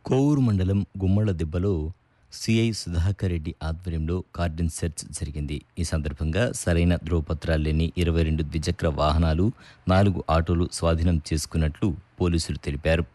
కోవూరు మండలం గుమ్మళ్లదిబ్బలో సిఐ సుధాకర్ రెడ్డి ఆధ్వర్యంలో cordon search జరిగింది. ఈ సందర్భంగా సరైన ధ్రువపత్రాలు లేని 22 ద్విచక్ర వాహనాలు, 4 ఆటోలు స్వాధీనం చేసుకున్నట్లు పోలీసులు తెలిపారు.